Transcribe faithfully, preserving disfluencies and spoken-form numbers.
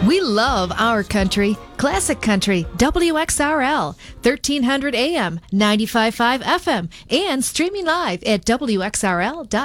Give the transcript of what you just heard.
We love our country. Classic Country, W X R L, thirteen hundred A M, ninety-five point five F M, and streaming live at W X R L dot com.